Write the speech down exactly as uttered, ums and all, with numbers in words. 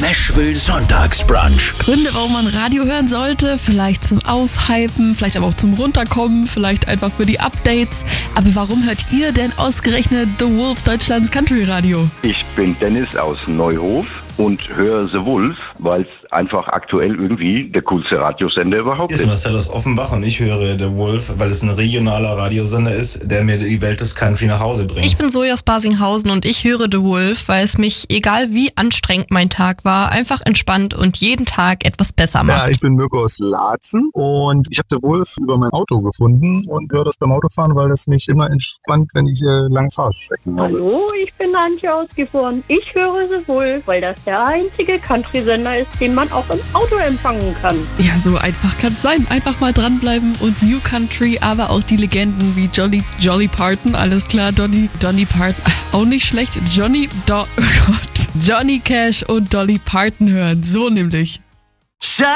Nashville Sonntagsbrunch. Gründe, warum man Radio hören sollte, vielleicht zum Aufhypen, vielleicht aber auch zum Runterkommen, vielleicht einfach für die Updates. Aber warum hört ihr denn ausgerechnet The Wolf, Deutschlands Country Radio? Ich bin Dennis aus Neuhof und höre The Wolf, weil es einfach aktuell irgendwie der coolste Radiosender überhaupt Hier ist ist. Marcel aus Offenbach und ich höre The Wolf, weil es ein regionaler Radiosender ist, der mir die Welt des Country nach Hause bringt. Ich bin Zoe aus Basinghausen und ich höre The Wolf, weil es mich, egal wie anstrengend mein Tag war, einfach entspannt und jeden Tag etwas besser macht. Ja, ich bin Mirko aus Laatzen und ich habe The Wolf über mein Auto gefunden und höre das beim Autofahren, weil das mich immer entspannt, wenn ich äh, lange Fahrstrecken habe. Hallo, ich bin Antje aus Gifhorn. Ich höre The Wolf, weil das der einzige Country-Sender ist, den man auch im Auto empfangen kann. Ja, so einfach kann es sein. Einfach mal dranbleiben und New Country, aber auch die Legenden wie Jolly, Jolly Parton, alles klar, Donny, Donny Parton, auch nicht schlecht, Johnny, Do, oh Gott, Johnny Cash und Dolly Parton hören, so nämlich.